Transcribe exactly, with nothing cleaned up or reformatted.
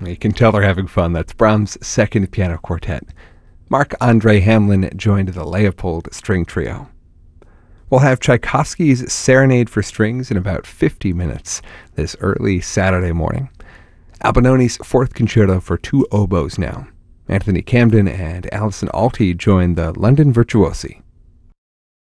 You can tell they're having fun. That's Brahms' Second Piano Quartet. Marc-André Hamelin joined the Leopold String Trio. We'll have Tchaikovsky's Serenade for Strings in about fifty minutes this early Saturday morning. Albinoni's Fourth Concerto for two oboes now. Anthony Camden and Alison Alty join the London Virtuosi.